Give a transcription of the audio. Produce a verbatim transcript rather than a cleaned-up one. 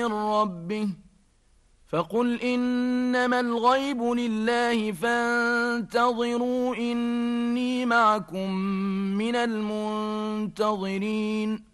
ربه فقل إنما الغيب لله فانتظروا إني معكم من المنتظرين